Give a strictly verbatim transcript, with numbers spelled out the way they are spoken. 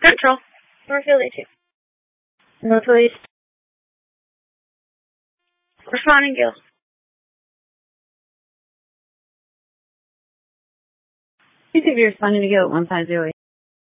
Central. Northfield A two. Northfield East. Responding Gill. You could be responding to Gill at one five zero eight.